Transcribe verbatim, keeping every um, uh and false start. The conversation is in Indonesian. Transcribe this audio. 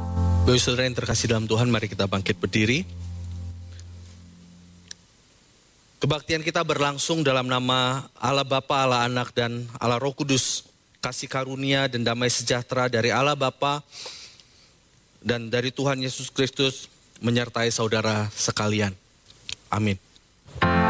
Bapak Saudara yang terkasih dalam Tuhan, mari kita bangkit berdiri. Kebaktian kita berlangsung dalam nama Allah Bapa, Allah Anak, dan Allah Roh Kudus. Kasih karunia dan damai sejahtera dari Allah Bapa dan dari Tuhan Yesus Kristus menyertai saudara sekalian. Amin.